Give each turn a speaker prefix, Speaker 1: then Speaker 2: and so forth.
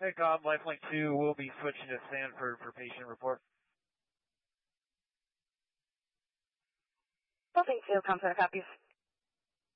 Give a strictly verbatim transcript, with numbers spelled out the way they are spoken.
Speaker 1: Hey, Cobb, Lifelink two will be switching to Sanford for patient report.
Speaker 2: Lifelink two, come for the copies.